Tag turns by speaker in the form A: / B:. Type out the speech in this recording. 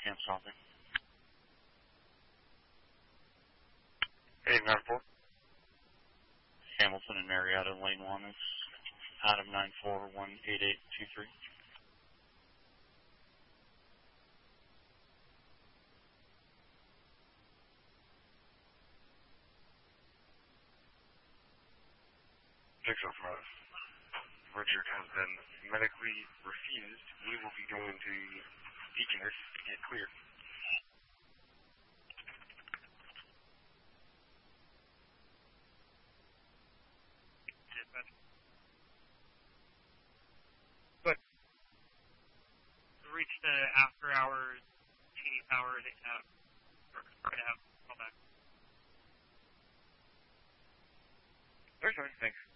A: Camp stopping.
B: 894.
A: Hamilton and Marietta, lane 1 is Adam 9418823.
B: Richard has been medically refused. We will be going to Deaconess to get cleared.
C: But reach the after hours T powered right out. Call back.
B: Very sorry, thanks.